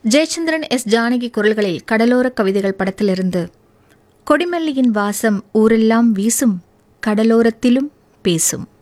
Jayachandran S Janaki குரல்களில் கடலோர கவிதைகள் படத்திலிருந்து கொடிமல்லியின் வாசம் ஊரெல்லாம் வீசும் கடலோரத்திலும் பேசும்.